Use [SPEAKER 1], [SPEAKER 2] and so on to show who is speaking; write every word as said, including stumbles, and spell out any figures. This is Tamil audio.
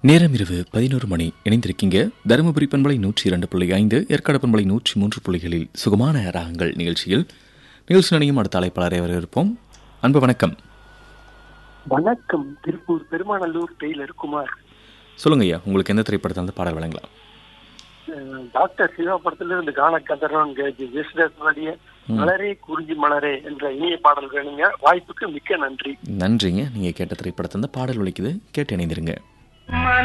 [SPEAKER 1] நேரம் இரவு பதினோரு மணி. இணைந்திருக்கீங்க தருமபுரி பண்பலை நூற்றி இரண்டு புள்ளி ஐந்து, ஏற்காடு பண்பலை நூற்றி மூன்று புள்ளிகளில் சுகமான ராகங்கள் நிகழ்ச்சியில் நிகழ்ச்சி நினையும் அடுத்த அழைப்பாளரை வரவேற்போம். அன்பு வணக்கம்.
[SPEAKER 2] வணக்கம். திருப்பூர் பெருமாநல்லூர் டெய்லர் குமார்.
[SPEAKER 1] சொல்லுங்க ஐயா, உங்களுக்கு எந்த திரைப்படத்தில் வந்து பாடல் வழங்கலாம்?
[SPEAKER 2] டாக்டர் சிவா படத்துல இருந்து கான கந்தர்வன் ஜெயசுதாசுடைய மலரே குறிஞ்சி மலரே என்ற இனிய பாடல் வேணுங்க. வாய்ப்புக்கு மிக்க நன்றி.
[SPEAKER 1] நன்றிங்க. நீங்க கேட்ட திரைப்படத்தில் வந்து பாடல் ஒலிக்குது, கேட்டு இணைந்திருங்க.